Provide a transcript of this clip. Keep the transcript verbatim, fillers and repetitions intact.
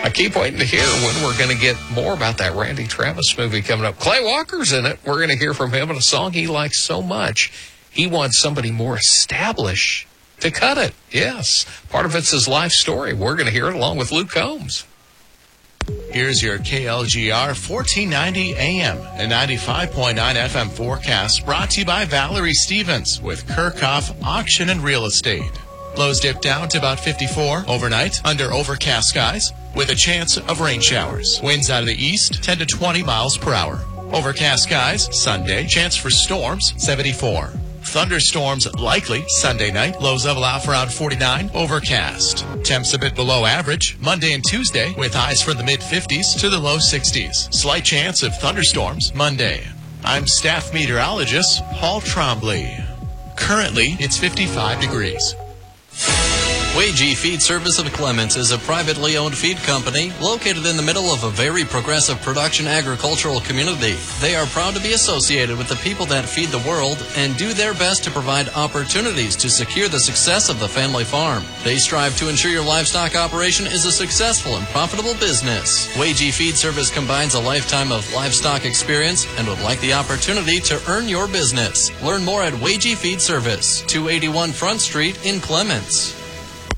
I keep waiting to hear when we're going to get more about that Randy Travis movie coming up. Clay Walker's in it. We're going to hear from him in a song he likes so much. He wants somebody more established to cut it. Yes. Part of it's his life story. We're going to hear it along with Luke Combs. Here's your K L G R fourteen ninety A M and ninety-five point nine F M forecast, brought to you by Valerie Stevens with Kirchhoff Auction and Real Estate. Lows dip down to about fifty-four overnight under overcast skies with a chance of rain showers. Winds out of the east, ten to twenty miles per hour. Overcast skies Sunday, chance for storms, seventy-four. Thunderstorms likely Sunday night. Lows level out for around forty-nine. Overcast. Temps a bit below average Monday and Tuesday with highs from the mid-fifties to the low sixties. Slight chance of thunderstorms Monday. I'm staff meteorologist Paul Trombley. Currently, it's fifty-five degrees. Wagee Feed Service of Clements is a privately owned feed company located in the middle of a very progressive production agricultural community. They are proud to be associated with the people that feed the world and do their best to provide opportunities to secure the success of the family farm. They strive to ensure your livestock operation is a successful and profitable business. Wagee Feed Service combines a lifetime of livestock experience and would like the opportunity to earn your business. Learn more at Wagee Feed Service, two eighty-one Front Street in Clements.